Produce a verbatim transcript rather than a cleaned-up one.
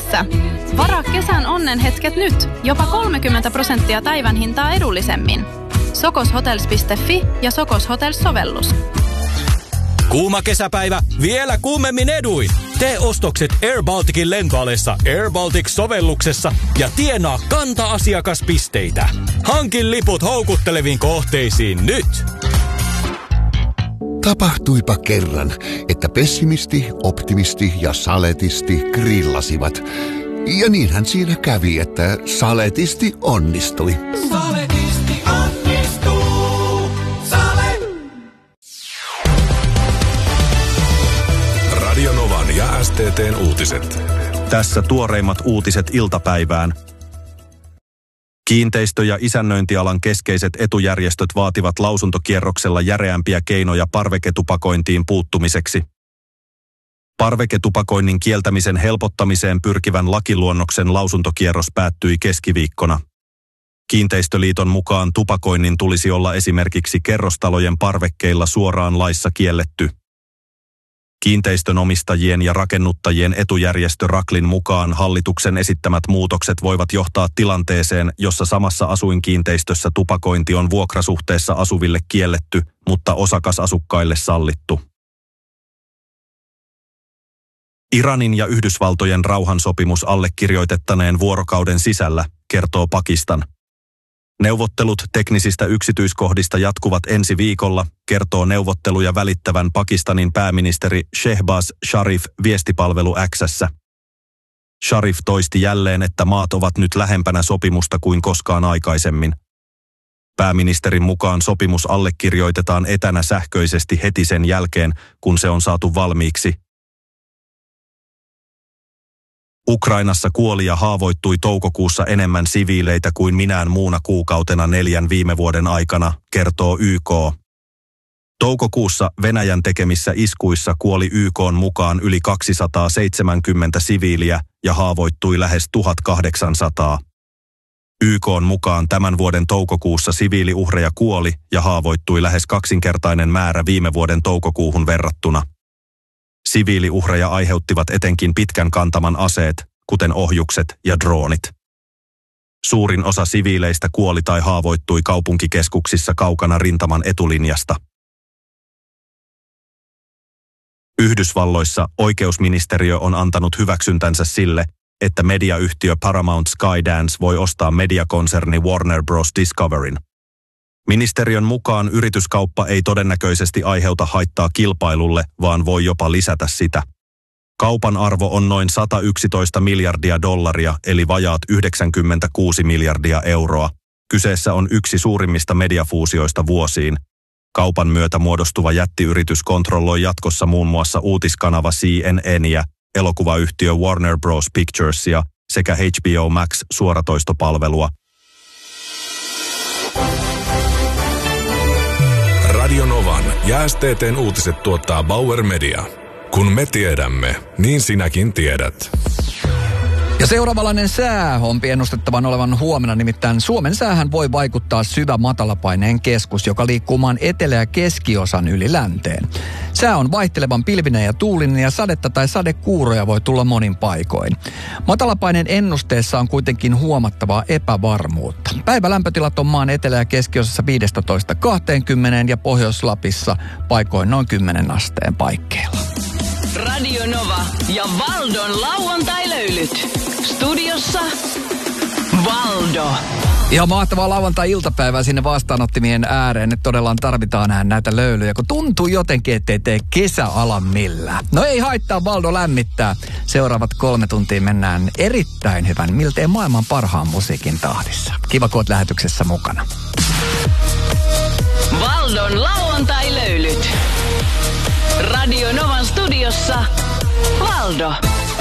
Helsingissä. Varaa kesän onnenhetket nyt, jopa kolmekymmentä prosenttia päivän hintaa edullisemmin. sokoshotels piste fi ja Sokos Hotels-sovellus. Kuuma kesäpäivä, vielä kuumemmin eduin. Tee ostokset AirBalticin lentoalessa AirBaltic-sovelluksessa ja tienaa kanta-asiakaspisteitä. Hankin liput houkutteleviin kohteisiin nyt. Tapahtuipa kerran, että pessimisti, optimisti ja saletisti grillasivat. Ja niinhän siinä kävi, että saletisti onnistui. Saletisti onnistuu. Sale. Radio Novan ja S T T:n uutiset. Tässä tuoreimmat uutiset iltapäivään. Kiinteistö- ja isännöintialan keskeiset etujärjestöt vaativat lausuntokierroksella järeämpiä keinoja parveketupakointiin puuttumiseksi. Parveketupakoinnin kieltämisen helpottamiseen pyrkivän lakiluonnoksen lausuntokierros päättyi keskiviikkona. Kiinteistöliiton mukaan tupakoinnin tulisi olla esimerkiksi kerrostalojen parvekkeilla suoraan laissa kielletty. Kiinteistönomistajien ja rakennuttajien etujärjestö Raklin mukaan hallituksen esittämät muutokset voivat johtaa tilanteeseen, jossa samassa asuinkiinteistössä tupakointi on vuokrasuhteessa asuville kielletty, mutta osakasasukkaille sallittu. Iranin ja Yhdysvaltojen rauhansopimus allekirjoitettaneen vuorokauden sisällä, kertoo Pakistan. Neuvottelut teknisistä yksityiskohdista jatkuvat ensi viikolla, kertoo neuvotteluja välittävän Pakistanin pääministeri Shehbaz Sharif viestipalvelu X:ssä. Sharif toisti jälleen, että maat ovat nyt lähempänä sopimusta kuin koskaan aikaisemmin. Pääministerin mukaan sopimus allekirjoitetaan etänä sähköisesti heti sen jälkeen, kun se on saatu valmiiksi. Ukrainassa kuoli ja haavoittui toukokuussa enemmän siviileitä kuin minään muuna kuukautena neljän viime vuoden aikana, kertoo Y K. Toukokuussa Venäjän tekemissä iskuissa kuoli Y K:n mukaan yli kaksisataaseitsemänkymmentä siviiliä ja haavoittui lähes tuhatkahdeksansataa. Y K:n mukaan tämän vuoden toukokuussa siviiliuhreja kuoli ja haavoittui lähes kaksinkertainen määrä viime vuoden toukokuuhun verrattuna. Siviiliuhreja aiheuttivat etenkin pitkän kantaman aseet, kuten ohjukset ja droonit. Suurin osa siviileistä kuoli tai haavoittui kaupunkikeskuksissa kaukana rintaman etulinjasta. Yhdysvalloissa oikeusministeriö on antanut hyväksyntänsä sille, että mediayhtiö Paramount Skydance voi ostaa mediakonserni Warner Bros. Discoveryn. Ministeriön mukaan yrityskauppa ei todennäköisesti aiheuta haittaa kilpailulle, vaan voi jopa lisätä sitä. Kaupan arvo on noin sata yksitoista miljardia dollaria, eli vajaat yhdeksänkymmentäkuusi miljardia euroa. Kyseessä on yksi suurimmista mediafuusioista vuosiin. Kaupan myötä muodostuva jättiyritys kontrolloi jatkossa muun muassa uutiskanava C N N ja elokuvayhtiö Warner Bros. Picturesia sekä H B O Max suoratoistopalvelua. Radio Novan ja S T T:n uutiset tuottaa Bauer Media. Kun me tiedämme, niin sinäkin tiedät. Ja seuraavallainen sää on ennustettavan olevan huomenna, nimittäin Suomen säähän voi vaikuttaa syvä matalapaineen keskus, joka liikkuu maan etelä- ja keskiosan yli länteen. Sää on vaihtelevan pilvinen ja tuulinen ja sadetta tai sadekuuroja voi tulla monin paikoin. Matalapaineen ennusteessa on kuitenkin huomattavaa epävarmuutta. Päivälämpötilat on maan etelä- ja keskiosassa viisitoista kaksikymmentä ja Pohjois-Lapissa paikoin noin kymmenen asteen paikkeilla. Radio Nova ja Valdon lauantai-löylyt. Studiossa Valdo. Ihan mahtavaa lauantai-iltapäivää sinne vastaanottimien ääreen. Nyt todella tarvitaan näitä löylyjä, kun tuntuu jotenkin, ettei tee kesäala millään. No ei haittaa, Valdo lämmittää. Seuraavat kolme tuntia mennään erittäin hyvän, miltei maailman parhaan musiikin tahdissa. Kiva, kun oot lähetyksessä mukana. Valdon lauantai-löylyt. Radio Novan studiossa Valdo.